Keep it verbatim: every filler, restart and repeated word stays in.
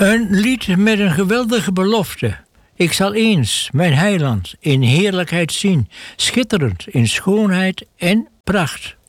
Een lied met een geweldige belofte. Ik zal eens mijn heiland in heerlijkheid zien, schitterend in schoonheid en pracht.